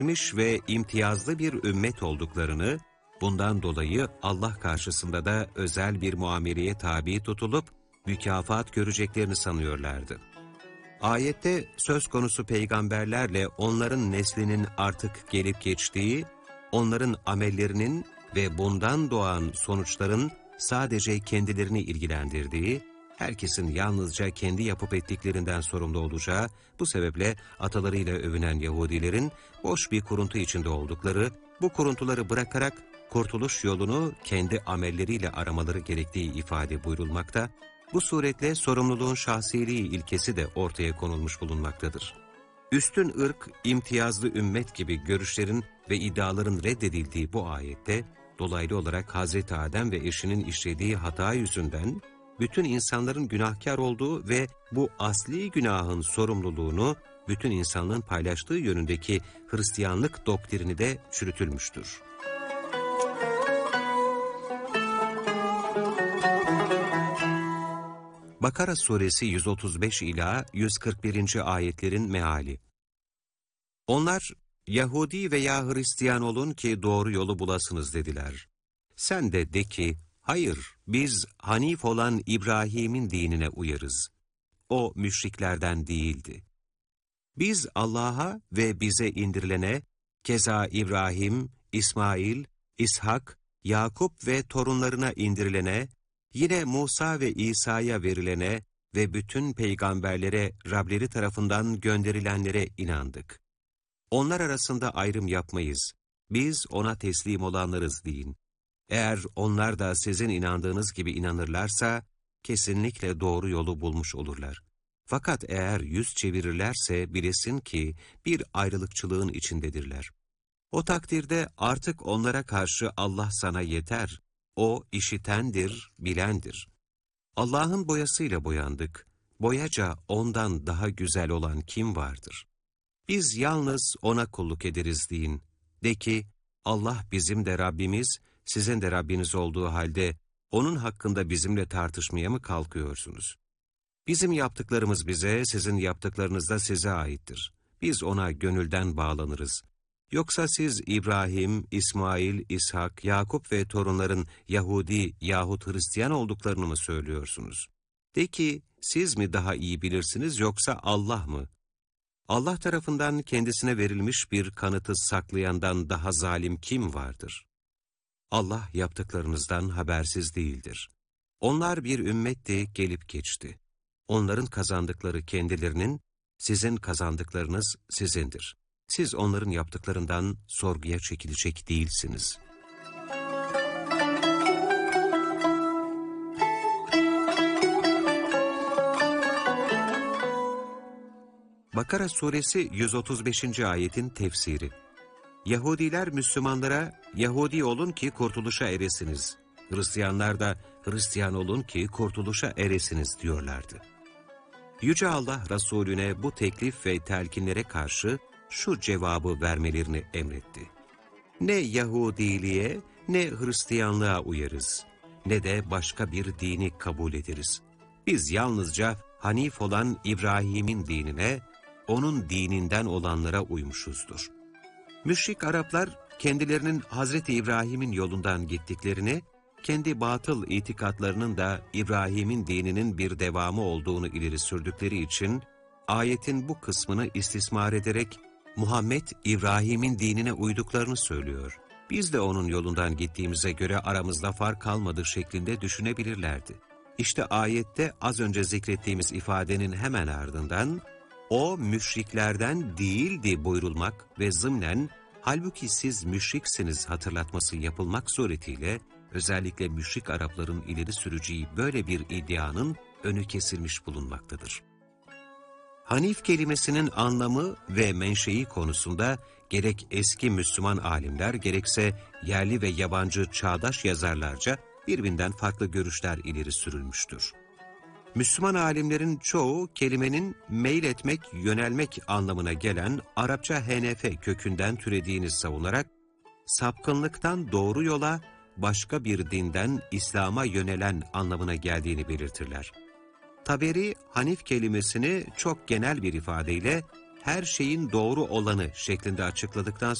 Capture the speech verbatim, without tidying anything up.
ve imtiyazlı bir ümmet olduklarını, bundan dolayı Allah karşısında da özel bir muameleye tabi tutulup mükafat göreceklerini sanıyorlardı. Ayette söz konusu peygamberlerle onların neslinin artık gelip geçtiği, onların amellerinin ve bundan doğan sonuçların sadece kendilerini ilgilendirdiği, herkesin yalnızca kendi yapıp ettiklerinden sorumlu olacağı, bu sebeple atalarıyla övünen Yahudilerin boş bir kuruntu içinde oldukları, bu kuruntuları bırakarak kurtuluş yolunu kendi amelleriyle aramaları gerektiği ifade buyurulmakta, bu suretle sorumluluğun şahsiliği ilkesi de ortaya konulmuş bulunmaktadır. Üstün ırk, imtiyazlı ümmet gibi görüşlerin ve iddiaların reddedildiği bu ayette, dolaylı olarak Hazreti Adem ve eşinin işlediği hata yüzünden, bütün insanların günahkar olduğu ve bu asli günahın sorumluluğunu bütün insanlığın paylaştığı yönündeki Hristiyanlık doktrini de çürütülmüştür. Bakara suresi yüz otuz beş ila yüz kırk birinci ayetlerin meali. Onlar, Yahudi veya Hristiyan olun ki doğru yolu bulasınız dediler. Sen de de ki, hayır, biz Hanif olan İbrahim'in dinine uyarız. O müşriklerden değildi. Biz Allah'a ve bize indirilene, keza İbrahim, İsmail, İshak, Yakup ve torunlarına indirilene, yine Musa ve İsa'ya verilene ve bütün peygamberlere Rableri tarafından gönderilenlere inandık. Onlar arasında ayrım yapmayız. Biz ona teslim olanlarız deyin. Eğer onlar da sizin inandığınız gibi inanırlarsa, kesinlikle doğru yolu bulmuş olurlar. Fakat eğer yüz çevirirlerse bilesin ki bir ayrılıkçılığın içindedirler. O takdirde artık onlara karşı Allah sana yeter. O işitendir, bilendir. Allah'ın boyasıyla boyandık. Boyaca ondan daha güzel olan kim vardır? Biz yalnız ona kulluk ederiz deyin. De ki, Allah bizim de Rabbimiz, sizin de Rabbiniz olduğu halde, onun hakkında bizimle tartışmaya mı kalkıyorsunuz? Bizim yaptıklarımız bize, sizin yaptıklarınız da size aittir. Biz ona gönülden bağlanırız. Yoksa siz İbrahim, İsmail, İshak, Yakup ve torunların Yahudi yahut Hristiyan olduklarını mı söylüyorsunuz? De ki, siz mi daha iyi bilirsiniz yoksa Allah mı? Allah tarafından kendisine verilmiş bir kanıtı saklayandan daha zalim kim vardır? Allah yaptıklarınızdan habersiz değildir. Onlar bir ümmetti, gelip geçti. Onların kazandıkları kendilerinin, sizin kazandıklarınız sizindir. Siz onların yaptıklarından sorguya çekilecek değilsiniz. Bakara suresi yüz otuz beşinci ayetin tefsiri. Yahudiler Müslümanlara, Yahudi olun ki kurtuluşa eresiniz. Hristiyanlar da Hristiyan olun ki kurtuluşa eresiniz diyorlardı. Yüce Allah Resulüne bu teklif ve telkinlere karşı şu cevabı vermelerini emretti. Ne Yahudiliğe ne Hristiyanlığa uyarız, ne de başka bir dini kabul ederiz. Biz yalnızca Hanif olan İbrahim'in dinine, onun dininden olanlara uymuşuzdur. Müşrik Araplar kendilerinin Hazreti İbrahim'in yolundan gittiklerini, kendi batıl itikatlarının da İbrahim'in dininin bir devamı olduğunu ileri sürdükleri için, ayetin bu kısmını istismar ederek, Muhammed İbrahim'in dinine uyduklarını söylüyor. Biz de onun yolundan gittiğimize göre aramızda fark kalmadığı şeklinde düşünebilirlerdi. İşte ayette az önce zikrettiğimiz ifadenin hemen ardından, o müşriklerden değildi buyurulmak ve zımnen, halbuki siz müşriksiniz hatırlatması yapılmak suretiyle, özellikle müşrik Arapların ileri süreceği böyle bir iddianın önü kesilmiş bulunmaktadır. Hanif kelimesinin anlamı ve menşei konusunda gerek eski Müslüman alimler gerekse yerli ve yabancı çağdaş yazarlarca birbirinden farklı görüşler ileri sürülmüştür. Müslüman alimlerin çoğu kelimenin meyletmek, yönelmek anlamına gelen Arapça henefe kökünden türediğini savunarak sapkınlıktan doğru yola, başka bir dinden İslam'a yönelen anlamına geldiğini belirtirler. Taberi, Hanif kelimesini çok genel bir ifadeyle her şeyin doğru olanı şeklinde açıkladıktan